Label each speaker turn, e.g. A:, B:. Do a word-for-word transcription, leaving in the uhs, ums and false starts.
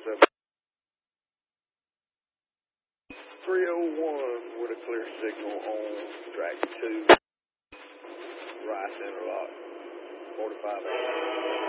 A: seven. three oh one with a clear signal on track two. Right center lock. forty-five.